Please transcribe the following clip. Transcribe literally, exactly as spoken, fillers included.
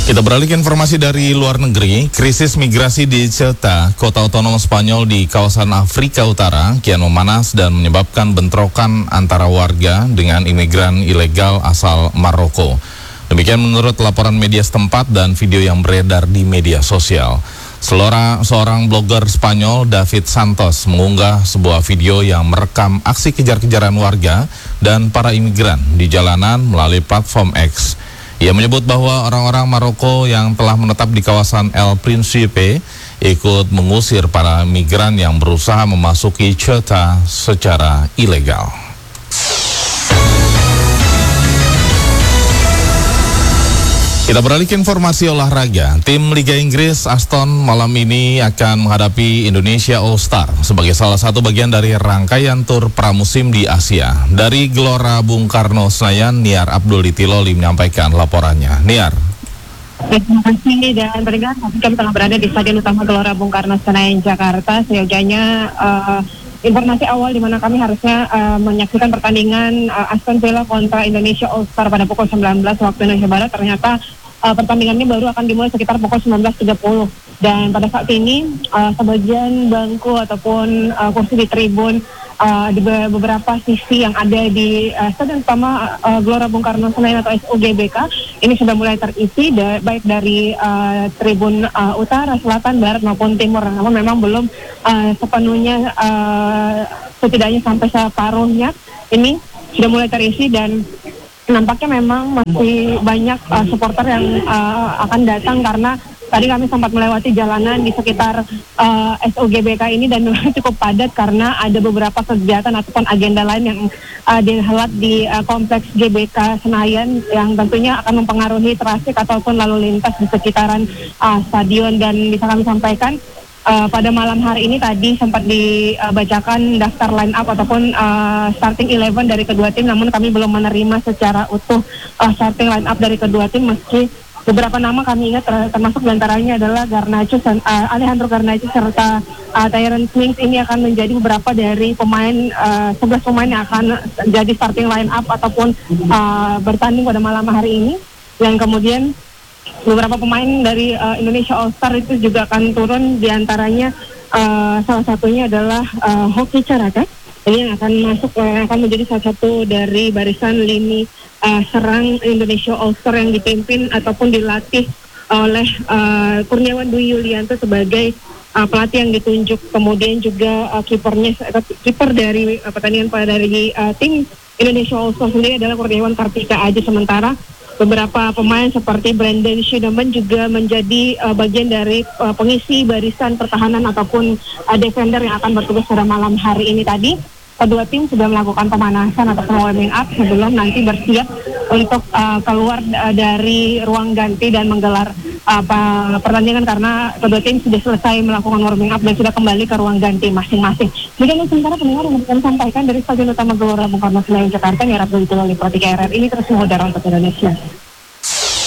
Kita beralih ke informasi dari luar negeri. Krisis migrasi di Ceuta, kota otonom Spanyol di kawasan Afrika Utara, kian memanas dan menyebabkan bentrokan antara warga dengan imigran ilegal asal Maroko. Demikian menurut laporan media setempat dan video yang beredar di media sosial. Selora, seorang blogger Spanyol, David Santos, mengunggah sebuah video yang merekam aksi kejar-kejaran warga dan para imigran di jalanan melalui platform X. Ia menyebut bahwa orang-orang Maroko yang telah menetap di kawasan El Príncipe ikut mengusir para migran yang berusaha memasuki Ceuta secara ilegal. Kita beralih ke informasi olahraga. Tim Liga Inggris Aston malam ini akan menghadapi Indonesia All Star sebagai salah satu bagian dari rangkaian tur pramusim di Asia. Dari Gelora Bung Karno Senayan, Niar Abdul Itiloli menyampaikan laporannya. Niar. Terima kasih dan pendengar, kami telah berada di Stadion Utama Gelora Bung Karno Senayan, Jakarta. Seyogianya uh, informasi awal di mana kami harusnya uh, menyaksikan pertandingan uh, Aston Villa kontra Indonesia All Star pada pukul sembilan belas waktu Indonesia Barat. Ternyata uh, pertandingan ini baru akan dimulai sekitar pukul sembilan belas tiga puluh. Dan pada saat ini uh, sebagian bangku ataupun uh, kursi di tribun uh, di beberapa sisi yang ada di uh, Stadion Utama uh, Gelora Bung Karno Senayan atau S U G B K ini sudah mulai terisi, da- baik dari uh, tribun uh, utara, selatan, barat maupun timur. Namun memang belum uh, sepenuhnya, uh, setidaknya sampai separuhnya ini sudah mulai terisi, dan nampaknya memang masih banyak uh, supporter yang uh, akan datang, karena tadi kami sempat melewati jalanan di sekitar uh, S U G B K ini dan cukup padat karena ada beberapa kegiatan ataupun agenda lain yang uh, dihelat di uh, kompleks G B K Senayan yang tentunya akan mempengaruhi trafik ataupun lalu lintas di sekitaran uh, stadion. Dan bisa kami sampaikan uh, pada malam hari ini tadi sempat dibacakan uh, daftar line up ataupun uh, starting eleven dari kedua tim, namun kami belum menerima secara utuh uh, starting line up dari kedua tim, meski beberapa nama kami ingat ter- termasuk diantaranya adalah Garnacho, uh, Alejandro Garnacho serta uh, Tyrone Mings. Ini akan menjadi beberapa dari pemain, uh, sebelas pemain yang akan jadi starting line up ataupun uh, bertanding pada malam hari ini. Yang kemudian beberapa pemain dari uh, Indonesia All Star itu juga akan turun, diantaranya uh, salah satunya adalah uh, Hoki Caraka. Ini yang akan masuk, uh, akan menjadi salah satu dari barisan lini Uh, serang Indonesia All Star yang dipimpin ataupun dilatih oleh uh, Kurniawan Dwi Yulianto sebagai uh, pelatih yang ditunjuk. Kemudian juga uh, kipernya, uh, kiper dari uh, pertandingan pada dari uh, tim Indonesia All Star sendiri adalah Kurniawan Kartika Aji. Sementara beberapa pemain seperti Brandon Schideman juga menjadi uh, bagian dari uh, pengisi barisan pertahanan ataupun uh, defender yang akan bertugas pada malam hari ini. Tadi kedua tim sudah melakukan pemanasan atau warming up sebelum nanti bersiap untuk uh, keluar uh, dari ruang ganti dan menggelar uh, pertandingan, karena kedua tim sudah selesai melakukan warming up dan sudah kembali ke ruang ganti masing-masing. Jadi sementara pendengar yang kami sampaikan dari Stadion Utama Gelora Bung Karno Senayan, Jakarta, Niar Abdul Itiloli, Pro tiga R R ini terus mengudara untuk Indonesia.